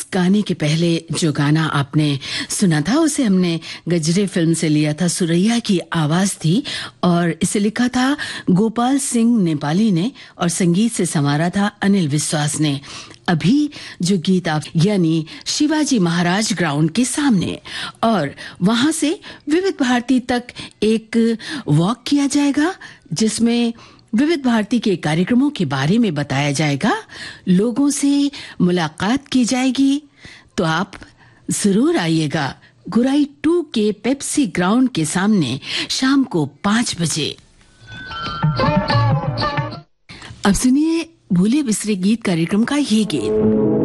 गाने के पहले जो गाना आपने सुना था उसे हमने गजरे फिल्म से लिया था। सुरैया की आवाज थी और इसे लिखा था गोपाल सिंह नेपाली ने और संगीत से संवारा था अनिल विश्वास ने। अभी जो गीत आप यानी शिवाजी महाराज ग्राउंड के सामने और वहां से विविध भारती तक एक वॉक किया जाएगा जिसमें विविध भारती के कार्यक्रमों के बारे में बताया जाएगा, लोगों से मुलाकात की जाएगी। तो आप जरूर आइएगा गुराई 2 के पेप्सी ग्राउंड के सामने शाम को 5 बजे। अब सुनिए भूले बिसरे गीत कार्यक्रम का ये गीत।